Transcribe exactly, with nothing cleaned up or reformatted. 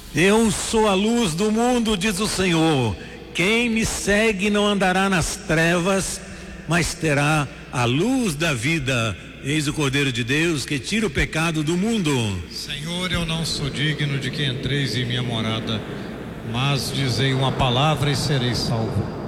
Eu sou a luz do mundo, diz o Senhor. Quem me segue não andará nas trevas, mas terá a luz da vida. Eis o Cordeiro de Deus que tira o pecado do mundo. Senhor, eu não sou digno de que entreis em minha morada, mas dizei uma palavra e serei salvo.